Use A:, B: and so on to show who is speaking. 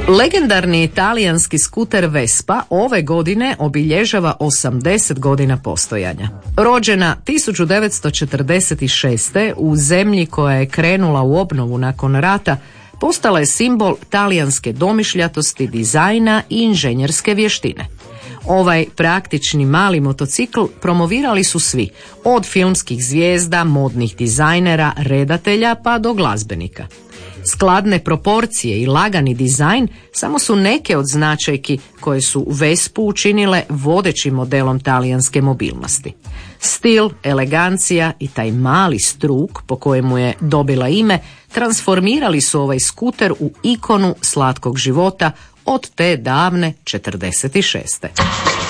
A: Legendarni italijanski skuter Vespa ove godine obilježava 80 godina postojanja. Rođena 1946. u zemlji koja je krenula u obnovu nakon rata, postala je simbol talijanske domišljatosti, dizajna i inženjerske vještine. Ovaj praktični mali motocikl promovirali su svi, od filmskih zvijezda, modnih dizajnera, redatelja pa do glazbenika. Skladne proporcije i lagani dizajn samo su neke od značajki koje su Vespu učinile vodećim modelom talijanske mobilnosti. Stil, elegancija i taj mali struk po kojemu je dobila ime transformirali su ovaj skuter u ikonu slatkog života od te davne 46.